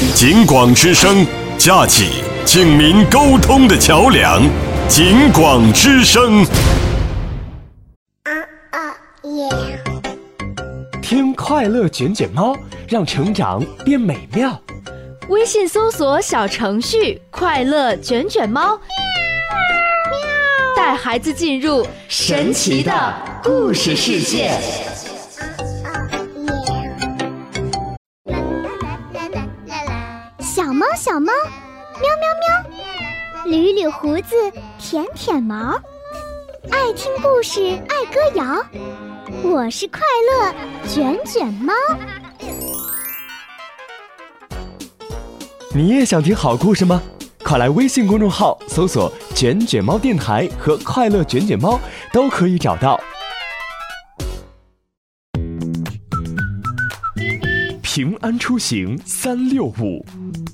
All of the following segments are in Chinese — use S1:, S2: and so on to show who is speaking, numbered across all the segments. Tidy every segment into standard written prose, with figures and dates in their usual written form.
S1: 警广之声，架起警民沟通的桥梁。警广之声，
S2: 听快乐卷卷猫，让成长变美妙。
S3: 微信搜索小程序快乐卷卷猫，带孩子进入神奇的故事世界。
S4: 小猫小猫，喵喵喵，捋捋胡子，舔舔毛，爱听故事，爱歌谣。我是快乐卷卷猫。
S2: 你也想听好故事吗？快来微信公众号搜索卷卷猫电台和快乐卷卷猫，都可以找到。平安出行365。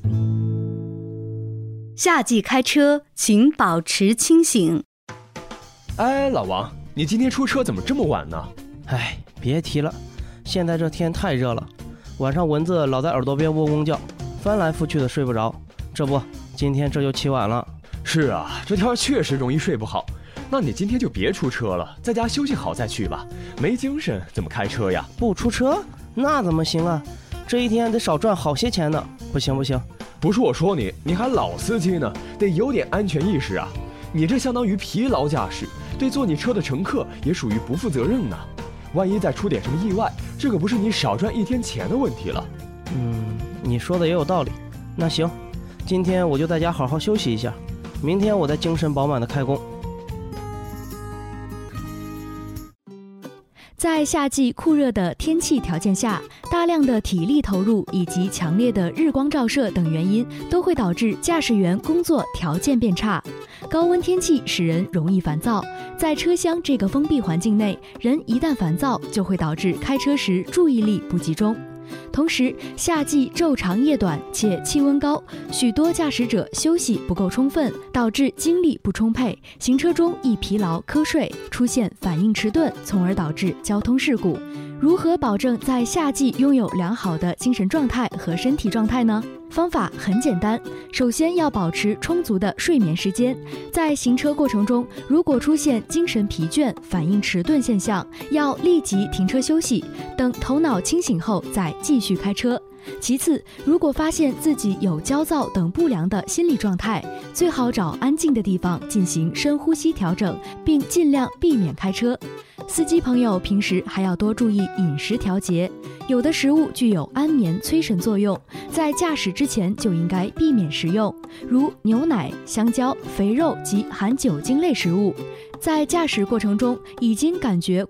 S5: 夏季开车请保持清醒。
S2: 哎，老王，你今天出车怎么这么晚呢？
S6: 哎，别提了，现在这天太热了，晚上蚊子老在耳朵边嗡嗡叫，翻来覆去的睡不着。这不，今天这就起晚了。
S2: 是啊，这天确实容易睡不好。那你今天就别出车了，在家休息好再去吧。没精神怎么开车呀？
S6: 不出车那怎么行啊？这一天得少赚好些钱呢。不行不行，
S2: 不是我说你，你还老司机呢，得有点安全意识啊。你这相当于疲劳驾驶，对坐你车的乘客也属于不负责任呢。万一再出点什么意外，这可不是你少赚一天钱的问题了。
S6: 你说的也有道理。那行，今天我就在家好好休息一下，明天我再精神饱满的开工。
S3: 在夏季酷热的天气条件下，大量的体力投入以及强烈的日光照射等原因都会导致驾驶员工作条件变差。高温天气使人容易烦躁，在车厢这个封闭环境内，人一旦烦躁就会导致开车时注意力不集中。同时，夏季昼长夜短且气温高，许多驾驶者休息不够充分，导致精力不充沛，行车中易疲劳瞌睡，出现反应迟钝，从而导致交通事故。如何保证在夏季拥有良好的精神状态和身体状态呢？方法很简单，首先要保持充足的睡眠时间。在行车过程中，如果出现精神疲倦、反应迟钝现象，要立即停车休息，等头脑清醒后再继续开车。其次，如果发现自己有焦躁等不良的心理状态，最好找安静的地方进行深呼吸调整，并尽量避免开车。司机朋友平时还要多注意饮食调节，有的食物具有安眠催神作用，在驾驶之前就应该避免食用，如牛奶、香蕉、肥肉及含酒精类食物。在驾驶过程中已经感觉